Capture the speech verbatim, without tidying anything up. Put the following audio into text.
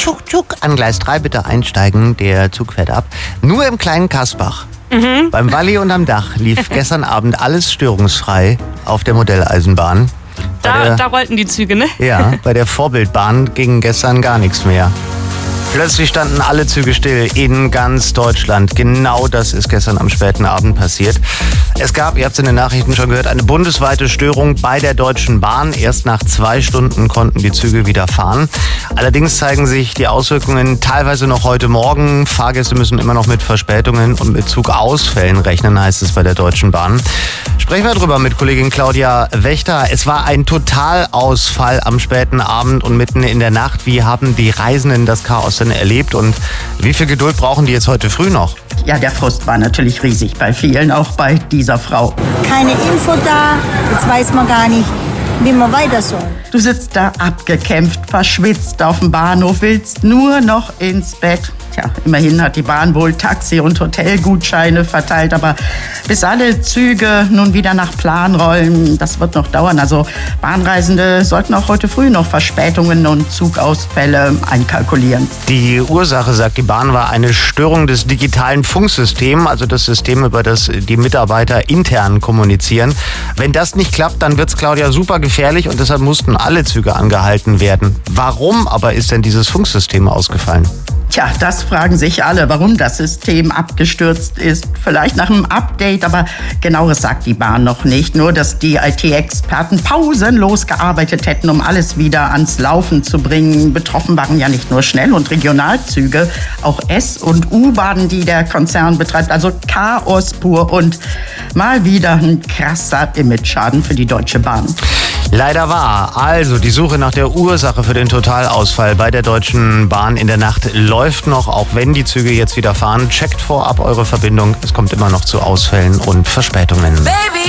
tschuk, tschuk, an Gleis drei bitte einsteigen, der Zug fährt ab. Nur im kleinen Kasbach, mhm. beim Walli und am Dach, lief gestern Abend alles störungsfrei auf der Modelleisenbahn. Da, der, da rollten die Züge, ne? Ja, bei der Vorbildbahn ging gestern gar nichts mehr. Plötzlich standen alle Züge still in ganz Deutschland. Genau das ist gestern am späten Abend passiert. Es gab, ihr habt es in den Nachrichten schon gehört, eine bundesweite Störung bei der Deutschen Bahn. Erst nach zwei Stunden konnten die Züge wieder fahren. Allerdings zeigen sich die Auswirkungen teilweise noch heute Morgen. Fahrgäste müssen immer noch mit Verspätungen und mit Zugausfällen rechnen, heißt es bei der Deutschen Bahn. Sprechen wir drüber mit Kollegin Claudia Wächter. Es war ein Totalausfall am späten Abend und mitten in der Nacht. Wie haben die Reisenden das Chaos denn erlebt und wie viel Geduld brauchen die jetzt heute früh noch? Ja, der Frust war natürlich riesig bei vielen, auch bei dieser Frau. Keine Info da, jetzt weiß man gar nicht, wie man weiter soll. Du sitzt da abgekämpft, verschwitzt auf dem Bahnhof, willst nur noch ins Bett. Tja, immerhin hat die Bahn wohl Taxi- und Hotelgutscheine verteilt, aber bis alle Züge nun wieder nach Plan rollen, das wird noch dauern. Also Bahnreisende sollten auch heute früh noch Verspätungen und Zugausfälle einkalkulieren. Die Ursache, sagt die Bahn, war eine Störung des digitalen Funksystems, also das System, über das die Mitarbeiter intern kommunizieren. Wenn das nicht klappt, dann wird's, Claudia, super gefährlich und deshalb mussten alle Züge angehalten werden. Warum aber ist denn dieses Funksystem ausgefallen? Tja, das fragen sich alle, warum das System abgestürzt ist. Vielleicht nach einem Update, aber Genaueres sagt die Bahn noch nicht. Nur, dass die I T-Experten pausenlos gearbeitet hätten, um alles wieder ans Laufen zu bringen. Betroffen waren ja nicht nur Schnell- und Regionalzüge, auch S- und U-Bahnen, die der Konzern betreibt. Also Chaos pur und mal wieder ein krasser Imageschaden für die Deutsche Bahn. Leider wahr. Also die Suche nach der Ursache für den Totalausfall bei der Deutschen Bahn in der Nacht läuft noch, auch wenn die Züge jetzt wieder fahren. Checkt vorab eure Verbindung. Es kommt immer noch zu Ausfällen und Verspätungen. Baby.